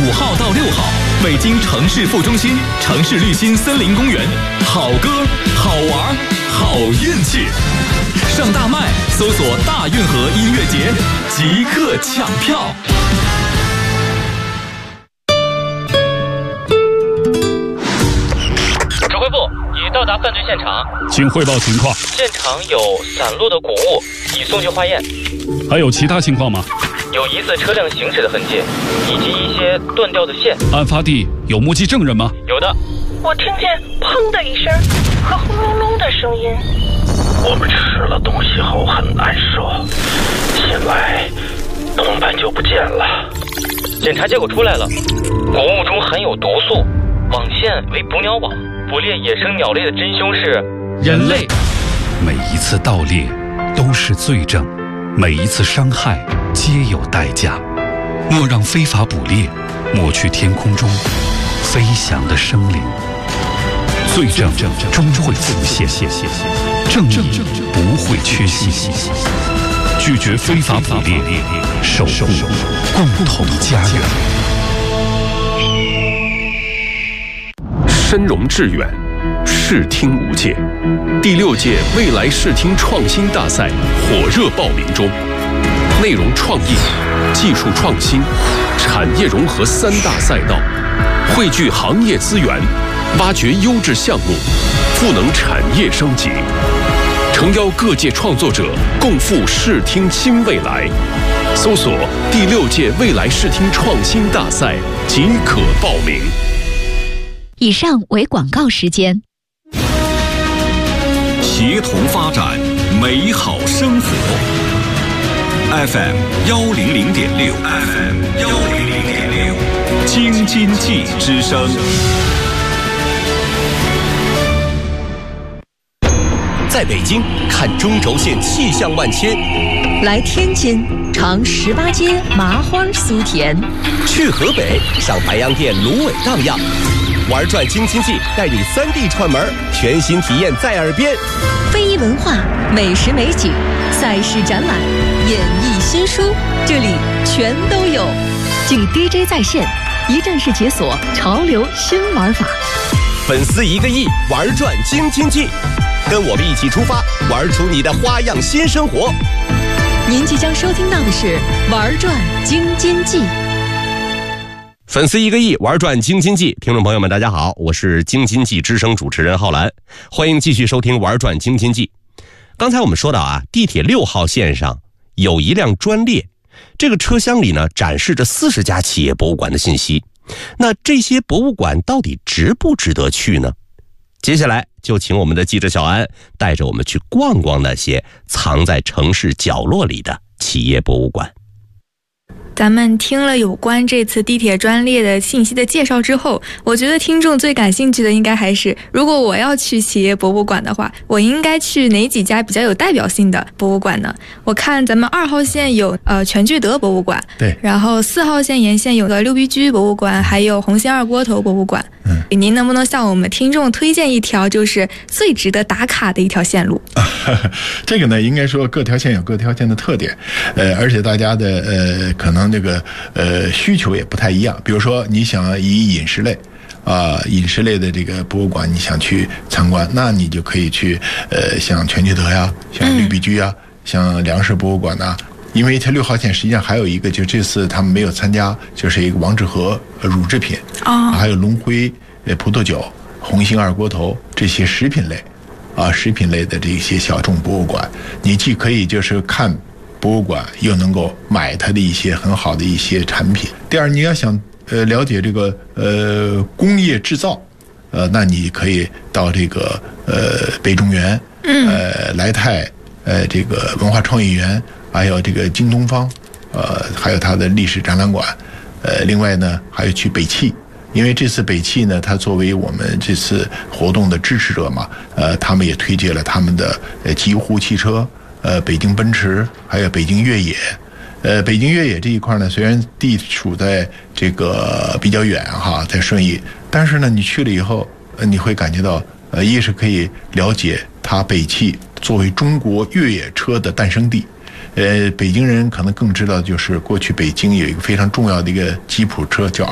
5号到6号，北京城市副中心城市绿心森林公园，好歌、好玩、好运气。上大麦搜索大运河音乐节，即刻抢票。 指挥部已到达犯罪现场， 请汇报情况。 现场有散落的谷物，已送去化验。 还有其他情况吗？ 有疑似车辆行驶的痕迹，以及一些断掉的线。 案发地有目击证人吗？ 有的。 我听见砰的一声和轰隆隆的声音。 我们吃了东西后很难受，醒来同伴就不见了。 检查结果出来了，谷物中含有毒素，网线为捕鸟网，捕猎野生鸟类的真凶是人类。 每一次盗猎都是罪证，每一次伤害皆有代价。莫让非法捕猎抹去天空中飞翔的生灵。罪证终会浮现，正义不会缺席。拒绝非法捕猎，守护共同家园。 深融致远，视听无界。第6届未来视听创新大赛火热报名中，内容创意、技术创新、产业融合3大赛道，汇聚行业资源，挖掘优质项目，赋能产业升级，诚邀各界创作者共赴视听新未来。搜索第6届未来视听创新大赛即可报名。 以上为广告时间。 协同发展，美好生活。FM 100.6 ，FM 100.6，京津冀之声。 在北京看中轴线气象万千， 来天津尝18街麻花酥甜， 去河北上白洋淀芦苇荡漾，玩转京津冀带你3D 串门，全新体验在耳边。 非遗文化、美食美景、赛事展览、演艺新书，这里全都有。据 DJ 在线，一站式解锁潮流新玩法。 粉丝1个亿，玩转京津冀。跟我们一起出发，玩出你的花样新生活。 您即将收听到的是玩转京津冀。 粉丝1个亿，玩转京津冀。听众朋友们大家好，我是京津冀之声主持人浩然，欢迎继续收听玩转京津冀。刚才我们说到啊，地铁6号线上有一辆专列，这个车厢里呢展示着40家企业博物馆的信息。那这些博物馆到底值不值得去呢？接下来就请我们的记者小安带着我们去逛逛那些藏在城市角落里的企业博物馆。 咱们听了有关这次地铁专列的信息的介绍之后，我觉得听众最感兴趣的应该还是，如果我要去企业博物馆的话，我应该去哪几家比较有代表性的博物馆呢？我看咱们2号线有全聚德博物馆， 对， 然后4号线沿线有个六必居博物馆，还有红星二锅头博物馆。您能不能向我们听众推荐一条就是最值得打卡的一条线路？ 这个呢，应该说各条线有各条线的特点，而且大家的可能这个需求也不太一样。比如说你想以饮食类饮食类的这个博物馆你想去参观，那你就可以去像全聚德呀，像绿必居呀，像粮食博物馆呐。因为它6号线实际上还有一个，就这次他们没有参加，就是一个王致和乳制品还有龙辉葡萄酒、红星二锅头这些食品类食品类的这些小众博物馆，你既可以就是看博物馆，又能够买它的一些很好的一些产品。第二，你要想了解这个工业制造，那你可以到这个北中园，来泰这个文化创意园，还有这个京东方，还有它的历史展览馆，另外呢还有去北汽。因为这次北汽呢，它作为我们这次活动的支持者嘛，他们也推介了他们的极狐汽车，北京奔驰，还有北京越野。北京越野这一块呢，虽然地处在这个比较远在顺义，但是呢，你去了以后，你会感觉到，一是可以了解它北汽作为中国越野车的诞生地， 北京人可能更知道，就是过去北京有一个非常重要的一个吉普车叫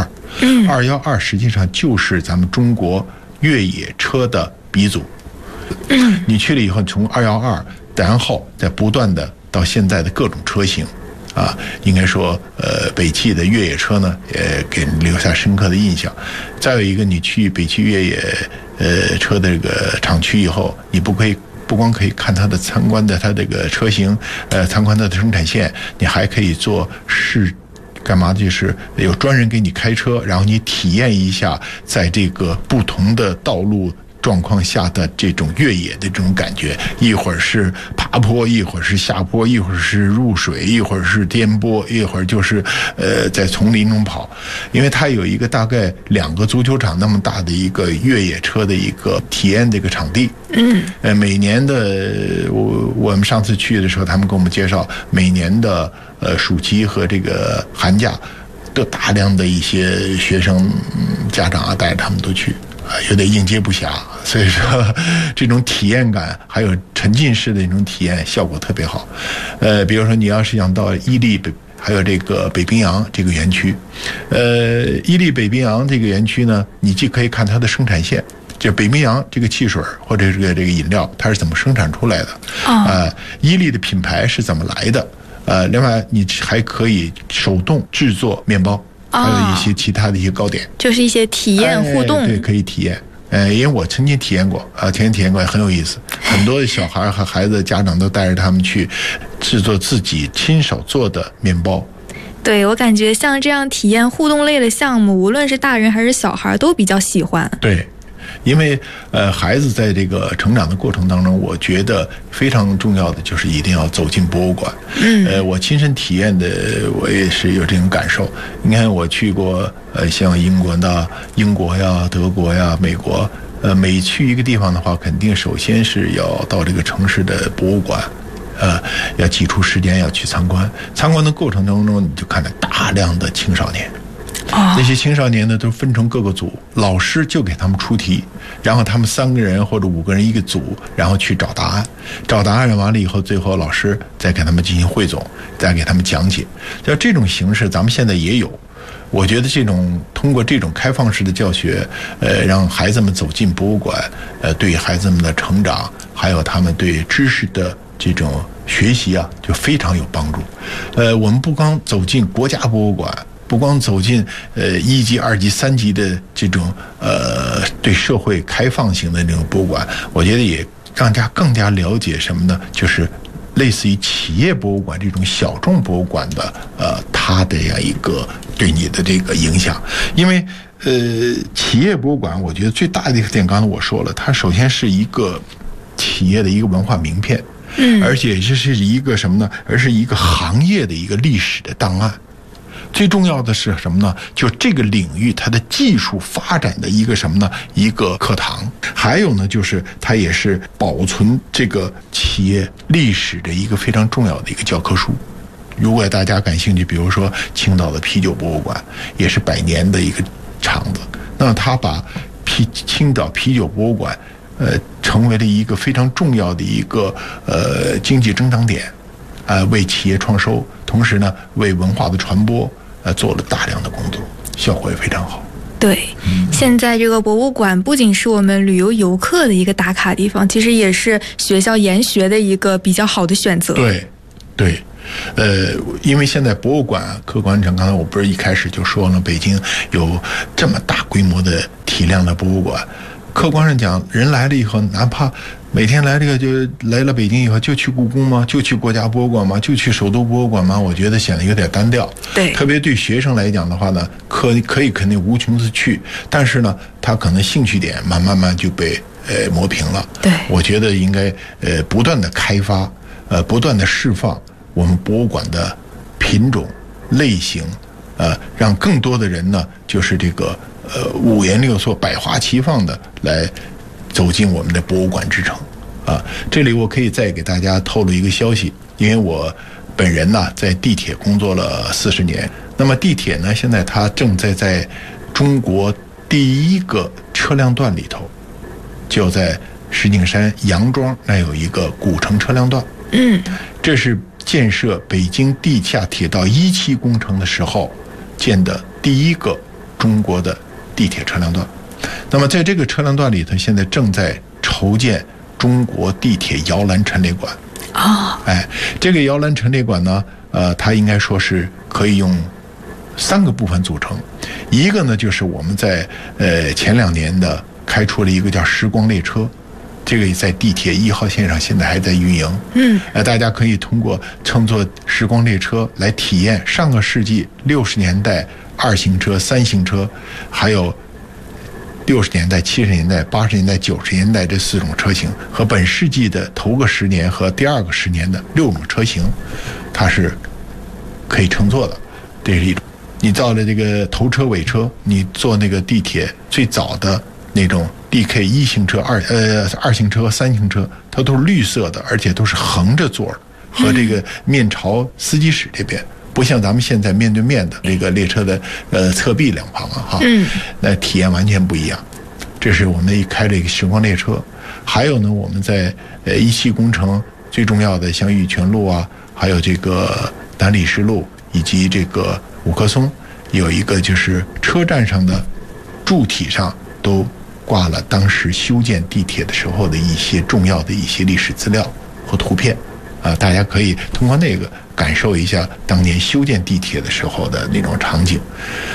212。212实际上就是咱们中国越野车的鼻祖。你去了以后，从212，然后再不断的到现在的各种车型。应该说，北汽的越野车呢，也给你留下深刻的印象。再有一个，你去北汽越野车的这个厂区以后，你不光可以看它的参观的它这个车型，参观它的生产线，你还可以做干嘛？就是有专人给你开车，然后你体验一下在这个不同的道路状况下的这种越野的这种感觉，一会儿是爬坡，一会儿是下坡，一会儿是入水，一会儿是颠簸，一会儿就是在丛林中跑。因为它有一个大概2个足球场那么大的一个越野车的一个体验的一个场地。每年的我们上次去的时候，他们跟我们介绍，每年的暑期和这个寒假都大量的一些学生家长啊带着他们都去。有点应接不暇，所以说这种体验感还有沉浸式的那种体验效果特别好。比如说你要是想到伊利还有这个北冰洋这个园区，伊利北冰洋这个园区呢，你既可以看它的生产线，就北冰洋这个汽水或者这个饮料它是怎么生产出来的，伊利的品牌是怎么来的，另外你还可以手动制作面包。还有一些其他的一些糕点， 就是一些体验互动。 对，可以体验。因为我曾经体验过，体验过很有意思。很多小孩和孩子家长都带着他们去制作自己亲手做的面包。 对，我感觉像这样体验互动类的项目，无论是大人还是小孩都比较喜欢。 对。因为孩子在这个成长的过程当中，我觉得非常重要的就是一定要走进博物馆。我亲身体验的，我也是有这种感受。你看我去过像英国呀、德国呀、美国，每去一个地方的话，肯定首先是要到这个城市的博物馆。要挤出时间要去参观。参观的过程当中，你就看到大量的青少年。那些青少年呢，都分成各个组，老师就给他们出题，然后他们3个人或者5个人一个组，然后去找答案。找答案完了以后，最后老师再给他们进行汇总，再给他们讲解。像这种形式，咱们现在也有。我觉得通过这种开放式的教学，让孩子们走进博物馆，对孩子们的成长，还有他们对知识的这种学习啊，就非常有帮助。我们不光走进国家博物馆。不光走进1级、2级、3级的这种对社会开放型的那种博物馆，我觉得也让大家更加了解什么呢？就是类似于企业博物馆这种小众博物馆的它的这样一个对你的这个影响。因为企业博物馆，我觉得最大的一个点，刚才我说了，它首先是一个企业的一个文化名片，而且这是一个什么呢？而是一个行业的一个历史的档案。最重要的是什么呢？就这个领域它的技术发展的一个什么呢？一个课堂。还有呢，就是它也是保存这个企业历史的一个非常重要的一个教科书。如果大家感兴趣，比如说青岛的啤酒博物馆，也是100年的一个厂子，那它把青岛啤酒博物馆成为了一个非常重要的一个经济增长点，为企业创收，同时呢为文化的传播做了大量的工作，效果也非常好。 对，现在这个博物馆不仅是我们旅游游客的一个打卡地方，其实也是学校研学的一个比较好的选择。 对，因为现在博物馆客观上，刚才我不是一开始就说了，北京有这么大规模的体量的博物馆，客观上讲，人来了以后，哪怕每天来这个就来了北京以后，就去故宫吗？就去国家博物馆吗？就去首都博物馆吗？我觉得显得有点单调。 对， 特别对学生来讲的话呢，可以肯定无穷次去，但是呢，他可能兴趣点慢慢就被磨平了。 对， 我觉得应该不断的开发，不断的释放我们博物馆的品种类型，让更多的人呢，就是这个五颜六色、百花齐放的来走进我们的博物馆之城啊！这里我可以再给大家透露一个消息，因为我本人呢在地铁工作了40年，那么地铁呢现在它正在中国第一个车辆段里头，就在石景山杨庄那有一个古城车辆段，这是建设北京地下铁道1期工程的时候建的第一个中国的地铁车辆段。那么在这个车辆段里头，现在正在筹建中国地铁摇篮陈列馆。这个摇篮陈列馆呢，它应该说是可以用3个部分组成。一个呢，就是我们在前2年的开出了一个叫时光列车，这个在地铁1号线上现在还在运营。大家可以通过乘坐时光列车来体验上个世纪60年代2型车、3型车，还有60年代、70年代、80年代、90年代这4种车型，和本世纪的头个10年和第2个10年的6种车型，它是可以乘坐的。这是一种。你到了这个头车尾车，你坐那个地铁最早的那种 DK 1型车、2型车和3型车，它都是绿色的，而且都是横着座的，和这个面朝司机室这边，不像咱们现在面对面的这个列车的侧壁两旁啊，那体验完全不一样。这是我们开了一个时光列车。还有呢，我们在1期工程最重要的像玉泉路啊，还有这个南礼士路以及这个五棵松，有一个就是车站上的柱体上都挂了当时修建地铁的时候的一些重要的一些历史资料和图片大家可以通过那个感受一下当年修建地铁的时候的那种场景。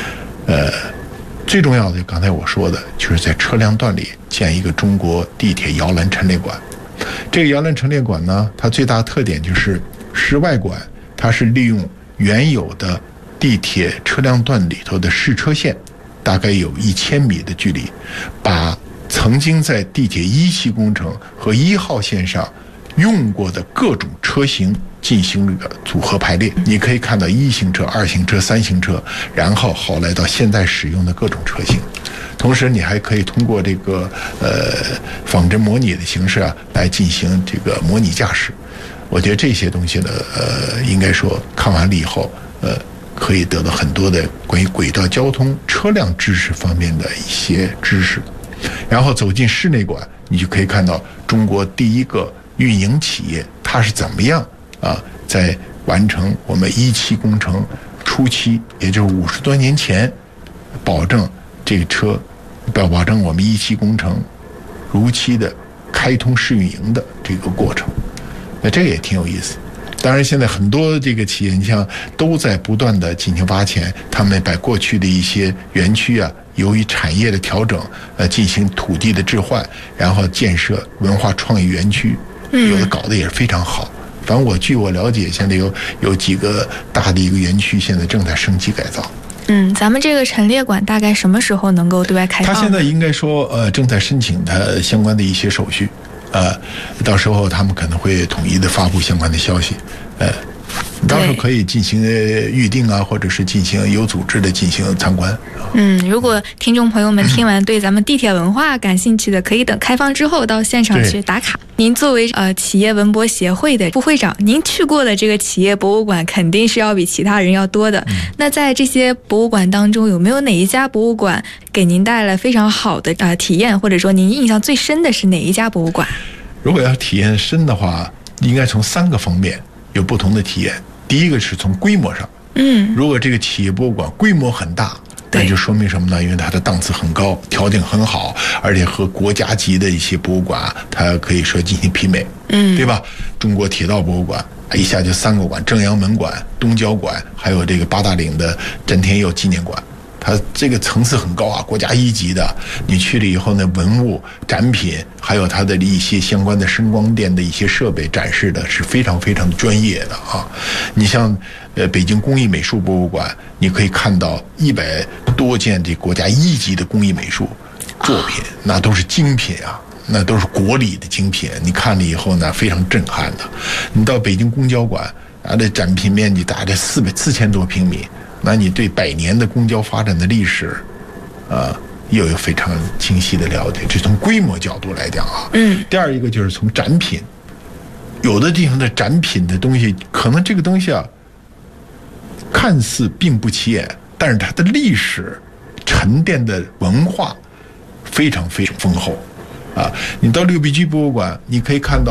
最重要的刚才我说的就是在车辆段里建一个中国地铁摇篮陈列馆。这个摇篮陈列馆呢，它最大的特点就是室外馆，它是利用原有的地铁车辆段里头的试车线，大概有1000米的距离，把曾经在地铁1期工程和1号线上用过的各种车型进行了个组合排列。你可以看到1型车、2型车、3型车，然后后来到现在使用的各种车型。同时你还可以通过这个仿真模拟的形式来进行这个模拟驾驶。我觉得这些东西呢，应该说看完了以后，可以得到很多的关于轨道交通车辆知识方面的一些知识。然后走进室内馆，你就可以看到中国第一个运营企业它是怎么样在完成我们1期工程初期，也就是50多年前，保证这个车，保证我们1期工程如期的开通试运营的这个过程。那这个也挺有意思。当然现在很多这个企业，你像都在不断的进行挖潜，他们把过去的一些园区由于产业的调整进行土地的置换，然后建设文化创意园区，有的搞得也是非常好。反正据我了解，现在有几个大的一个园区现在正在升级改造。 咱们这个陈列馆大概什么时候能够对外开放？ 他现在应该说正在申请它相关的一些手续，到时候他们可能会统一的发布相关的消息，到时候可以进行预定或者是进行有组织的进行参观。 如果听众朋友们听完对咱们地铁文化感兴趣的，可以等开放之后到现场去打卡。您作为企业文博协会的副会长，您去过的这个企业博物馆肯定是要比其他人要多的。那在这些博物馆当中，有没有哪一家博物馆给您带来非常好的体验，或者说您印象最深的是哪一家博物馆？ 如果要体验深的话，应该从3个方面有不同的体验。第一个是从规模上，如果这个企业博物馆规模很大，那就说明什么呢？因为它的档次很高，条件很好，而且和国家级的一些博物馆它可以说进行媲美，对吧？中国铁道博物馆一下就3个馆，正阳门馆、东郊馆，还有这个八达岭的詹天佑纪念馆。它这个层次很高国家1级的。你去了以后呢，文物展品还有它的一些相关的声光电的一些设备展示的是非常非常专业的你像北京工艺美术博物馆，你可以看到100多件这国家1级的工艺美术作品，那都是精品那都是国礼的精品。你看了以后呢，非常震撼的。你到北京公交馆的展品面积大概4000多平米，那你对100年的公交发展的历史又有非常清晰的了解。这从规模角度来讲第二一个就是从展品，有的地方的展品的东西，可能这个东西看似并不起眼，但是它的历史沉淀的文化非常非常丰厚你到六必居博物馆，你可以看到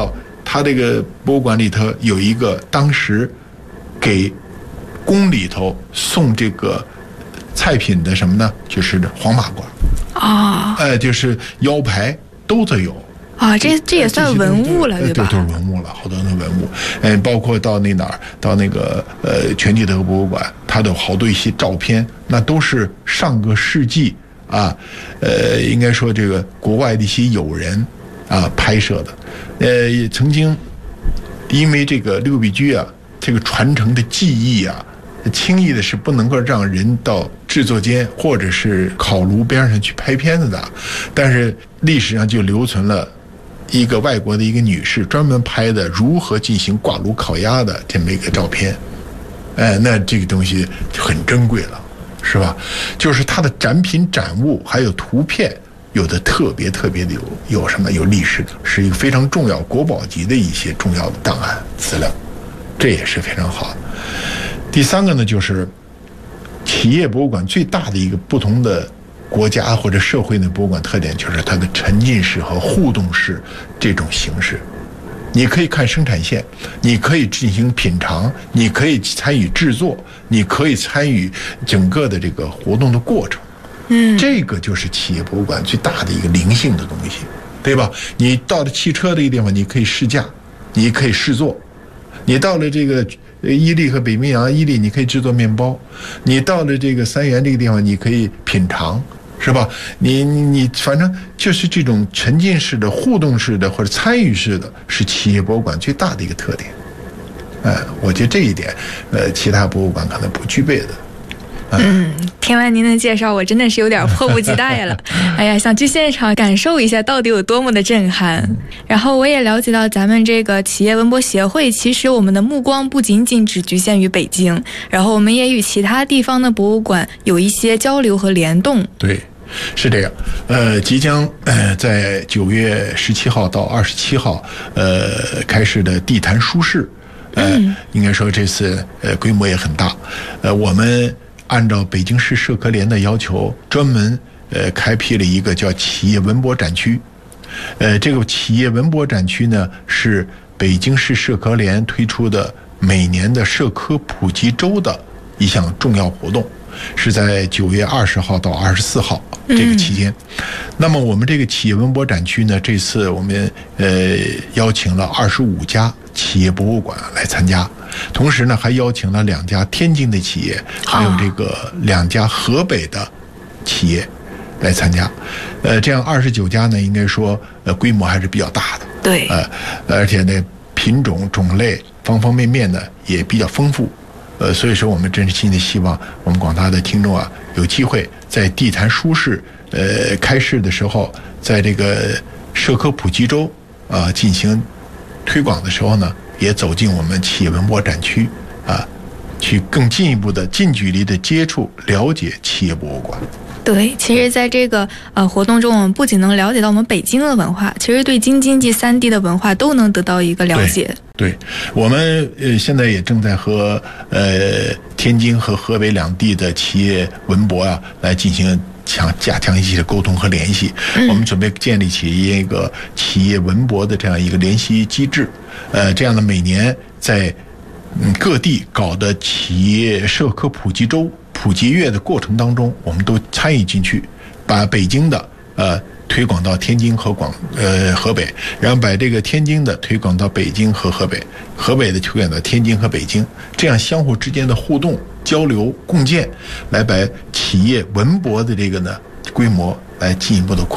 它这个博物馆里头有一个当时给宫里头送这个菜品的什么呢？就是黄马褂啊，就是腰牌都得有啊，这也算文物了，对吧？ 对，都是文物了，好多的文物。包括到那哪儿，到那个全聚德博物馆，它的好多一些照片，那都是上个世纪啊，应该说这个国外的一些友人啊拍摄的。也曾经因为这个六必居啊，这个传承的技艺啊，轻易的是不能够让人到制作间或者是烤炉边上去拍片子的，但是历史上就留存了一个外国的一个女士专门拍的如何进行挂炉烤鸭的这么一个照片。那这个东西就很珍贵了，是吧？就是它的展品展物还有图片有的特别的有什么有历史的，是一个非常重要国宝级的一些重要的档案资料，这也是非常好的。第三个呢，就是企业博物馆最大的一个不同的国家或者社会的博物馆特点，就是它的沉浸式和互动式这种形式。你可以看生产线，你可以进行品尝，你可以参与制作，你可以参与整个的这个活动的过程。这个就是企业博物馆最大的一个灵性的东西，对吧？你到了汽车这个地方，你可以试驾，你可以试做；你到了这个伊利和北冰洋伊利，你可以制作面包；你到了这个三元这个地方，你可以品尝，是吧？你反正就是这种沉浸式的、互动式的或者参与式的，是企业博物馆最大的一个特点。我觉得这一点，其他博物馆可能不具备的。 听完您的介绍，我真的是有点迫不及待了。哎呀，想去现场感受一下到底有多么的震撼。然后我也了解到咱们这个企业文博协会，其实我们的目光不仅仅只局限于北京，然后我们也与其他地方的博物馆有一些交流和联动。 对，是这样。即将在9月17号到27号开始的地坛书市，应该说这次规模也很大。我们按照北京市社科联的要求，专门开辟了一个叫企业文博展区。这个企业文博展区呢，是北京市社科联推出的每年的社科普及周的一项重要活动，是在9月20号到24号这个期间。那么我们这个企业文博展区呢，这次我们邀请了25家企业博物馆来参加，同时呢还邀请了2家天津的企业，还有这个2家河北的企业来参加。这样29家呢，应该说规模还是比较大的。 对， 而且呢品种种类方方面面呢也比较丰富。所以说我们真心的希望我们广大的听众啊，有机会在地坛书市开市的时候，在这个社科普及周进行推广的时候呢，也走进我们企业文博展区去更进一步的近距离的接触了解企业博物馆。 对，其实在这个活动中，我们不仅能了解到我们北京的文化，其实对京津冀3地的文化都能得到一个了解。 对，我们现在也正在和天津和河北2地的企业文博来进行加强一些沟通和联系。我们准备建立起一个企业文博的这样一个联系机制。这样的每年在各地搞的企业社科普及周、普及月的过程当中，我们都参与进去，把北京的推广到天津和河北，然后把这个天津的推广到北京和河北，河北的推广到天津和北京，这样相互之间的互动、交流、共建，来把企业文博的这个呢规模来进一步的扩